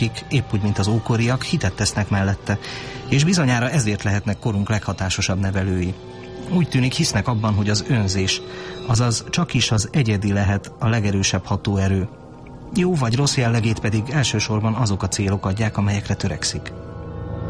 akik épp úgy, mint az ókoriak, hitet tesznek mellette, és bizonyára ezért lehetnek korunk leghatásosabb nevelői. Úgy tűnik, hisznek abban, hogy az önzés, azaz csak is az egyedi lehet a legerősebb hatóerő. Jó vagy rossz jellegét pedig elsősorban azok a célok adják, amelyekre törekszik.